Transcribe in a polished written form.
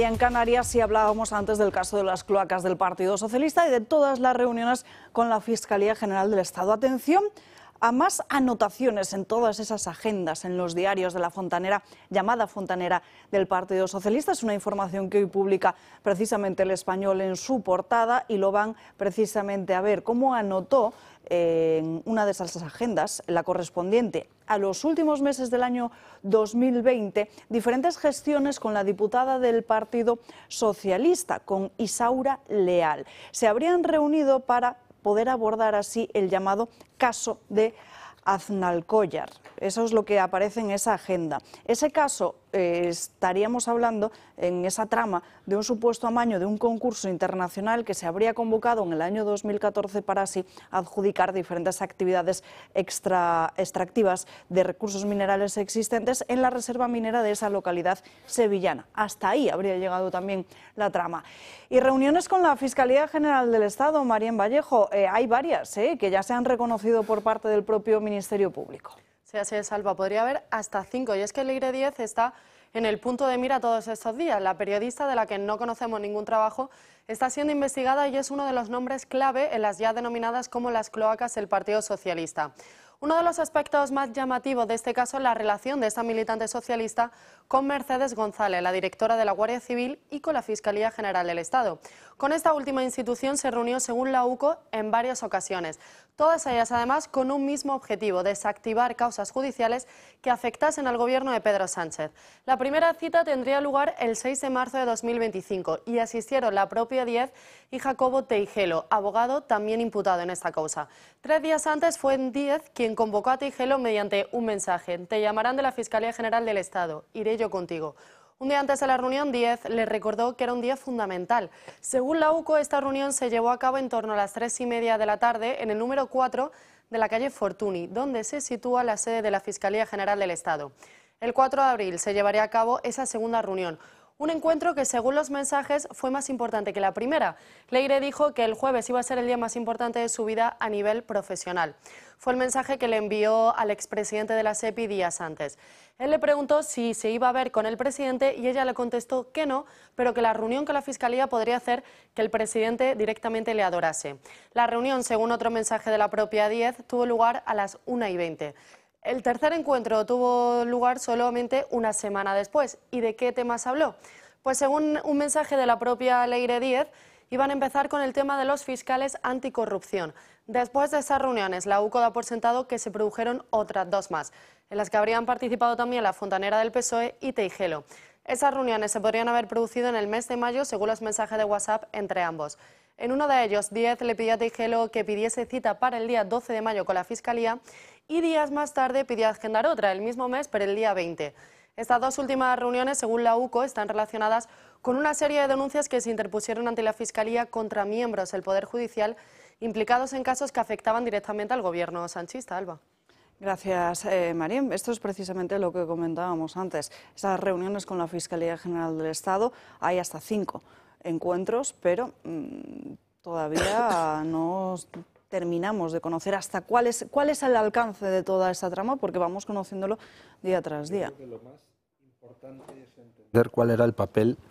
En Canarias sí hablábamos antes del caso de las cloacas del Partido Socialista y de todas las reuniones con la Fiscalía General del Estado. Atención a más anotaciones en todas esas agendas, en los diarios de la fontanera, llamada fontanera del Partido Socialista. Es una información que hoy publica precisamente El Español en su portada y lo van precisamente a ver cómo anotó en una de esas agendas, la correspondiente a los últimos meses del año 2020, diferentes gestiones con la diputada del Partido Socialista, con Isaura Leal. Se habrían reunido para poder abordar así el llamado caso de Aznalcóllar. Eso es lo que aparece en esa agenda. Ese caso, estaríamos hablando en esa trama de un supuesto amaño de un concurso internacional que se habría convocado en el año 2014 para así adjudicar diferentes actividades extractivas de recursos minerales existentes en la reserva minera de esa localidad sevillana. Hasta ahí habría llegado también la trama. Y reuniones con la Fiscalía General del Estado, Marién Vallejo, hay varias que ya se han reconocido por parte del propio Ministerio Público. Sí, así es, Alba. Podría haber hasta 5. Y es que Leire Díez está en el punto de mira todos estos días. La periodista, de la que no conocemos ningún trabajo, está siendo investigada y es uno de los nombres clave en las ya denominadas como las cloacas del Partido Socialista. Uno de los aspectos más llamativos de este caso es la relación de esta militante socialista con Mercedes González, la directora de la Guardia Civil, y con la Fiscalía General del Estado. Con esta última institución se reunió, según la UCO, en varias ocasiones. Todas ellas, además, con un mismo objetivo: desactivar causas judiciales que afectasen al gobierno de Pedro Sánchez. La primera cita tendría lugar el 6 de marzo de 2025 y asistieron la propia Díez y Jacobo Teijelo, abogado también imputado en esta causa. 3 días antes fue Díez quien convocó a Teijelo mediante un mensaje: te llamarán de la Fiscalía General del Estado, iré yo contigo. Un día antes de la reunión, Díez le recordó que era un día fundamental. Según la UCO, esta reunión se llevó a cabo en torno a las 3:30 de la tarde en el número 4 de la calle Fortuny, donde se sitúa la sede de la Fiscalía General del Estado. El 4 de abril se llevaría a cabo esa segunda reunión. Un encuentro que, según los mensajes, fue más importante que la primera. Leire dijo que el jueves iba a ser el día más importante de su vida a nivel profesional. Fue el mensaje que le envió al expresidente de la SEPI días antes. Él le preguntó si se iba a ver con el presidente y ella le contestó que no, pero que la reunión con la Fiscalía podría hacer que el presidente directamente le adorase. La reunión, según otro mensaje de la propia Díez, tuvo lugar a las 1:20. El tercer encuentro tuvo lugar solamente una semana después. ¿Y de qué temas habló? Pues según un mensaje de la propia Leire Díez, iban a empezar con el tema de los fiscales anticorrupción. Después de esas reuniones, la UCO da por sentado que se produjeron otras 2 más, en las que habrían participado también la fontanera del PSOE y Teijelo. Esas reuniones se podrían haber producido en el mes de mayo, según los mensajes de WhatsApp entre ambos. En uno de ellos, Díez le pidió a Teijelo que pidiese cita para el día 12 de mayo con la Fiscalía y días más tarde pidió agendar otra, el mismo mes, pero el día 20. Estas 2 últimas reuniones, según la UCO, están relacionadas con una serie de denuncias que se interpusieron ante la Fiscalía contra miembros del Poder Judicial implicados en casos que afectaban directamente al gobierno sanchista. Alba. Gracias, Marién. Esto es precisamente lo que comentábamos antes. Esas reuniones con la Fiscalía General del Estado, hay hasta 5 encuentros, pero todavía no terminamos de conocer hasta cuál es el alcance de toda esta trama, porque vamos conociéndolo día tras día. Yo creo que lo más importante es entender cuál era el papel